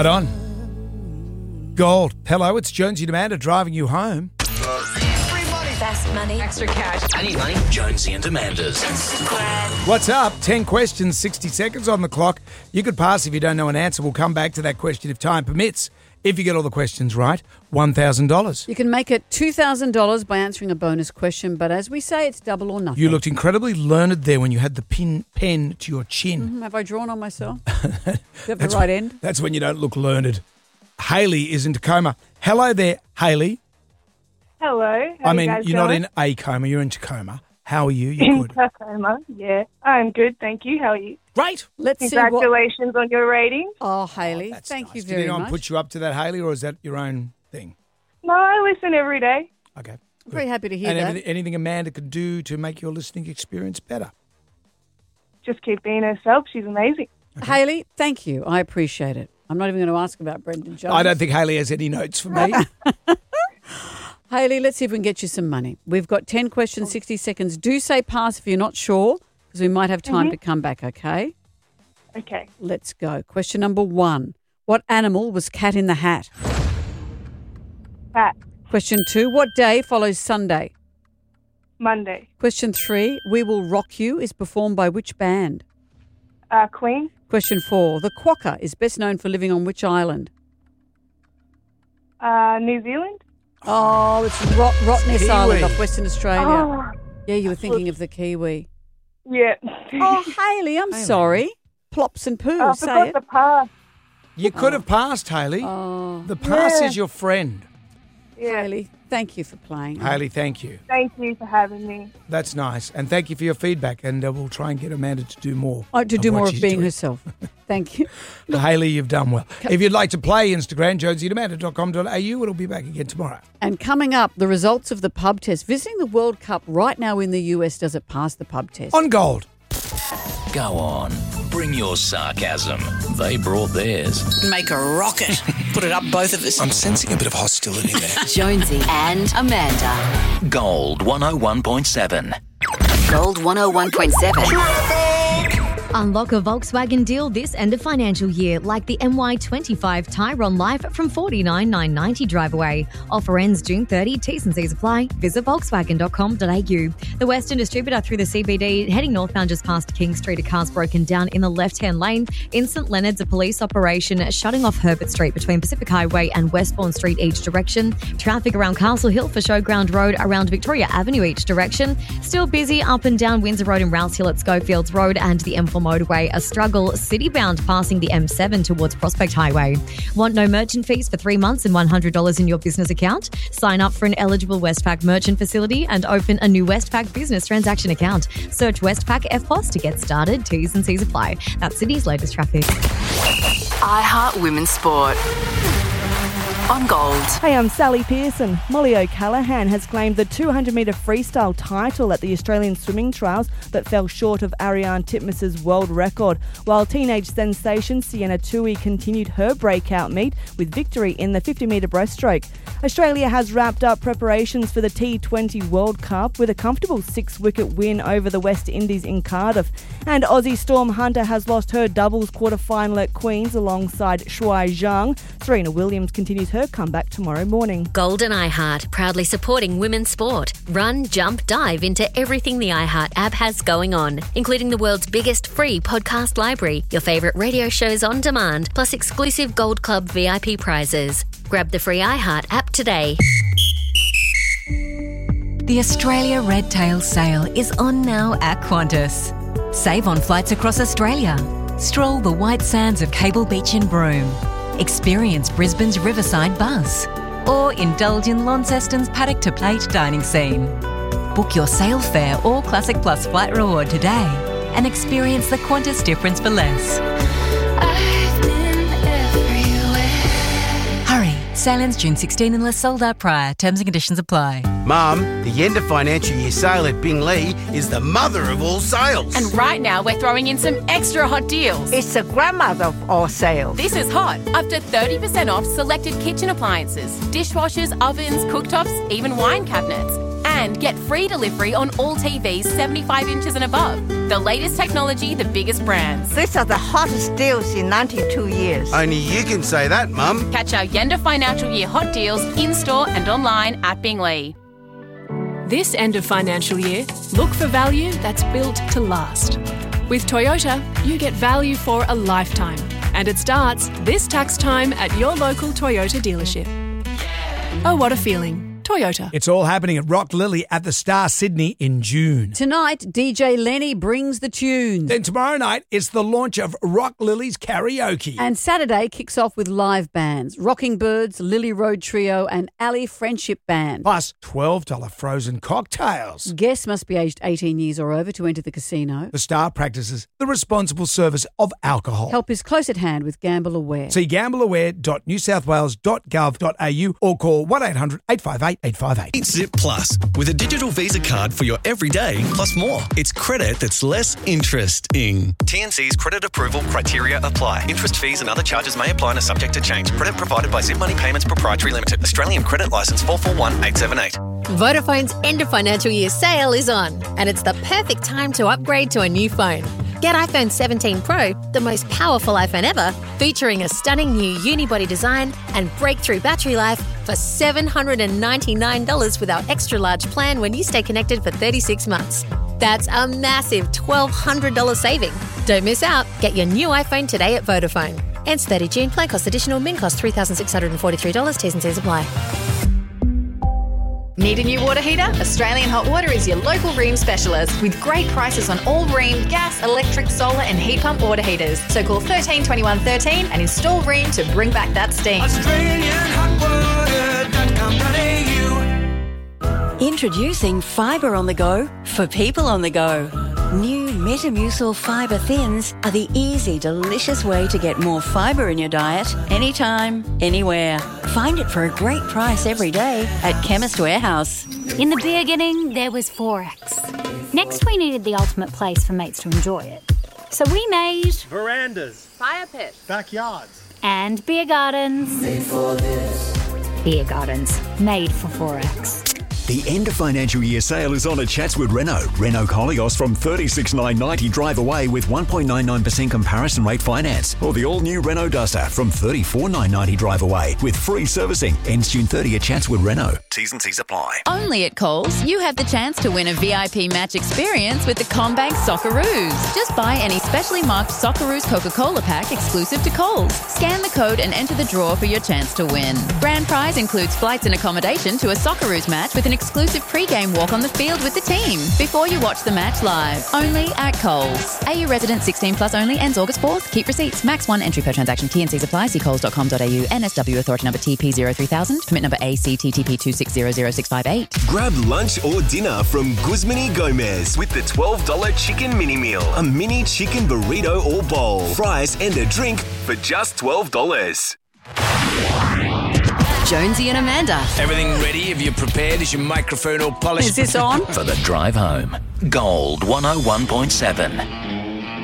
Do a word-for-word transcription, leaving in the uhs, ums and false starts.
Right on. Gold. Hello, it's Jonesy and Amanda driving you home. Fast money. Extra cash. I need money. Jonesy and Amanda's. Instagram. What's up? ten questions, sixty seconds on the clock. You could pass if you don't know an answer. We'll come back to that question if time permits. If you get all the questions right, one thousand dollars. You can make it two thousand dollars by answering a bonus question, but as we say, it's double or nothing. You looked incredibly learned there when you had the pin pen to your chin. Mm, have I drawn on myself? Do you have the right end? That's when you don't look learned. Hayley is in Tacoma. Hello there, Hayley. Hello. How I mean, you guys you're not going? in a coma, you're in Tacoma. How are you? You're In good. Tacoma, yeah. I'm good, thank you. How are you? Great. Let's see what... Congratulations on your ratings. Oh, Hayley, That's thank nice. you Did very anyone much. put you up to that, Hayley, or is that your own thing? No, I listen every day. Okay. I'm very happy to hear And that. anything, anything Amanda could do to make your listening experience better? Just keep being herself. She's amazing. Hayley, thank you. I appreciate it. I'm not even going to ask about Brendan Jones. I don't think Hayley has any notes for me. Hayley, let's see if we can get you some money. We've got ten questions, sixty seconds. Do say pass if you're not sure, because we might have time Mhm. to come back, okay? Okay. Let's go. Question number one. What animal was Cat in the Hat? Pat. Question two. What day follows Sunday? Monday. Question three. We Will Rock You is performed by which band? Uh, Queen. Question four. The quokka is best known for living on which island? Uh, New Zealand. Oh, it's Rot- Rottnest Kiwi. Island off Western Australia. Oh, Yeah, you were thinking of the Kiwi. yeah. Oh, Hayley, I'm Hayley. sorry. Plops and poo, Oh, I say forgot it. the pass. You could have passed, Hayley. Oh, The pass Yeah. is your friend. Yeah. Hayley, thank you for playing. Hayley, thank you. Thank you for having me. That's nice. And thank you for your feedback. And uh, we'll try and get Amanda to do more. Oh, to of do what more of she's being doing. herself. Thank you. Hayley, you've done well. If you'd like to play Instagram, jonesy at amanda dot com dot a u. It'll be back again tomorrow. And coming up, the results of the pub test. Visiting the World Cup right now in the U S, does it pass the pub test? On Gold. Go on. Bring your sarcasm. They brought theirs. Make a rocket. Put it up both of us. I'm sensing a bit of hostility there. Jonesy and Amanda. Gold one oh one point seven. Gold one oh one point seven. Unlock a Volkswagen deal this end of financial year, like the M Y twenty-five Tyron Life from forty-nine thousand nine hundred ninety dollars drive away. Offer ends June thirtieth. T's and C's apply. Visit volkswagen dot com dot a u. The Western distributor through the C B D, heading northbound just past King Street. A car's broken down in the left-hand lane. In St Leonard's, a police operation shutting off Herbert Street between Pacific Highway and Westbourne Street each direction. Traffic around Castle Hill for Showground Road around Victoria Avenue each direction. Still busy up and down Windsor Road and Rouse Hill at Schofields Road and the M four motorway. A struggle city-bound passing the M seven towards Prospect Highway. Want no merchant fees for three months and one hundred dollars in your business account? Sign up for an eligible Westpac merchant facility and open a new Westpac business transaction account. Search Westpac F P O S to get started. T's and C's apply. That's Sydney's latest traffic. I Heart Women's Sport. On Gold. Hey, I'm Sally Pearson. Molly O'Callaghan has claimed the two hundred metre freestyle title at the Australian Swimming Trials, but fell short of Ariane Titmus's world record, while teenage sensation Sienna Tui continued her breakout meet with victory in the fifty metre breaststroke. Australia has wrapped up preparations for the T twenty World Cup with a comfortable six-wicket win over the West Indies in Cardiff. And Aussie Storm Hunter has lost her doubles quarter-final at Queen's alongside Shuai Zhang. Serena Williams continues her comeback tomorrow morning. Gold and iHeart, proudly supporting women's sport. Run, jump, dive into everything the iHeart app has going on, including the world's biggest free podcast library, your favourite radio shows on demand, plus exclusive Gold Club V I P prizes. Grab the free iHeart app today. The Australia Red Tail Sale is on now at Qantas. Save on flights across Australia. Stroll the white sands of Cable Beach in Broome. Experience Brisbane's Riverside Bus. Or indulge in Launceston's paddock to plate dining scene. Book your sale fare or Classic Plus flight reward today and experience the Qantas difference for less. Hurry, sale ends June sixteenth unless sold out prior. Terms and conditions apply. Mum, the end of financial year sale at Bing Lee is the mother of all sales. And right now we're throwing in some extra hot deals. It's the grandmother of all sales. This is hot. Up to thirty percent off selected kitchen appliances, dishwashers, ovens, cooktops, even wine cabinets. And get free delivery on all T Vs seventy-five inches and above. The latest technology, the biggest brands. These are the hottest deals in ninety-two years. Only you can say that, Mum. Catch our Yenda Financial Year hot deals in-store and online at Bingley. This end of financial year, look for value that's built to last. With Toyota, you get value for a lifetime. And it starts this tax time at your local Toyota dealership. Oh, what a feeling. Toyota. It's all happening at Rock Lily at the Star Sydney in June. Tonight, D J Lenny brings the tunes. Then tomorrow night, it's the launch of Rock Lily's karaoke. And Saturday kicks off with live bands, Rocking Birds, Lily Road Trio and Alley Friendship Band. Plus twelve dollars frozen cocktails. Guests must be aged eighteen years or over to enter the casino. The Star practices the responsible service of alcohol. Help is close at hand with Gamble Aware. See gamble aware dot new south wales dot gov dot a u or call one eight hundred eight five eight eight five eight. Eat Zip Plus with a digital Visa card for your everyday plus more. It's credit that's less interesting. T N C's credit approval criteria apply. Interest, fees and other charges may apply and are subject to change. Credit provided by Zip Money Payments Proprietary Limited. Australian Credit Licence four four one eight seven eight. Vodafone's end of financial year sale is on, and it's the perfect time to upgrade to a new phone. Get iPhone seventeen Pro, the most powerful iPhone ever, featuring a stunning new unibody design and breakthrough battery life for seven hundred ninety-nine dollars with our extra large plan when you stay connected for thirty-six months. That's a massive twelve hundred dollars saving. Don't miss out. Get your new iPhone today at Vodafone. Ends thirty June. Plan cost additional. Min cost three thousand six hundred forty-three dollars. T's and C's apply. Need a new water heater? Australian Hot Water is your local Rheem specialist with great prices on all Rheem gas, electric, solar and heat pump water heaters. So call thirteen twenty-one thirteen and install Rheem to bring back that steam. Australian Hot Water dot com dot a u. Introducing Fibre on the Go for people on the go. New Metamucil Fibre Thins are the easy, delicious way to get more fibre in your diet anytime, anywhere. Find it for a great price every day at Chemist Warehouse. In the beginning, there was Forex. Next, we needed the ultimate place for mates to enjoy it. So we made... verandas, fire pits, backyards, and beer gardens. Made for this. Beer gardens, made for Forex. The end of financial year sale is on at Chatswood Renault. Renault Koleos from thirty-six thousand nine hundred ninety drive away with one point nine nine percent comparison rate finance. Or the all-new Renault Duster from thirty-four thousand nine hundred ninety drive away with free servicing. Ends June thirtieth at Chatswood Renault. T's and C's apply. Only at Coles, you have the chance to win a V I P match experience with the CommBank Socceroos. Just buy any specially marked Socceroos Coca-Cola pack exclusive to Coles. Scan the code and enter the draw for your chance to win. Grand prize includes flights and accommodation to a Socceroos match with an exclusive pre-game walk on the field with the team before you watch the match live. Only at Coles. A U resident sixteen plus only. Ends August fourth. Keep receipts. Max one entry per transaction. T N Cs apply. See coles dot com dot a u. N S W authority number T P zero three thousand. Permit number A C T T P two six zero zero six five eight. Grab lunch or dinner from Guzmani Gomez with the twelve dollars chicken mini meal. A mini chicken burrito or bowl. Fries and a drink for just twelve dollars. Jonesy and Amanda. Everything ready? Have you prepared? Is your microphone all polished? Is this on? For the drive home. Gold one oh one point seven.